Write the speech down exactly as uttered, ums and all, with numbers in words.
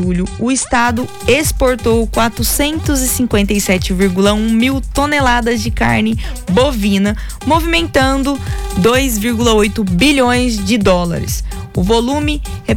julho, o estado exportou quatrocentos e cinquenta e sete vírgula um mil toneladas de carne bovina, movimentando dois vírgula oito bilhões de dólares. O volume